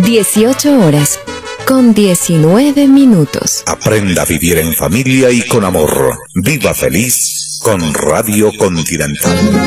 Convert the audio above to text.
18 horas con 19 minutos. Aprenda a vivir en familia y con amor. Viva feliz con Radio Continental.